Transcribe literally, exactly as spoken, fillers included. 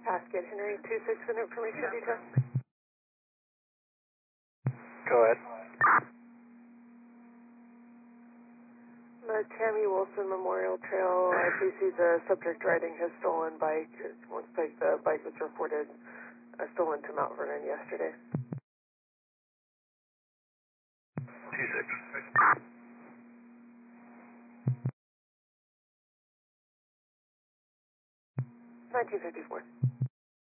Pasket Henry two six in information detail. Go ahead. The Tammy Wilson Memorial Trail, I do see the subject riding his stolen bike. It looks like the bike was reported uh, stolen to Mount Vernon yesterday. Two six. nineteen fifty-four.